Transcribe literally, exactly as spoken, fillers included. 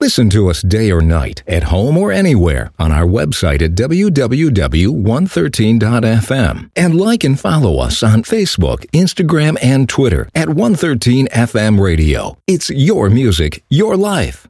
Listen to us day or night, at home or anywhere, on our website at w w w dot one thirteen dot f m. And like and follow us on Facebook, Instagram, and Twitter at one thirteen F M Radio. It's your music, your life.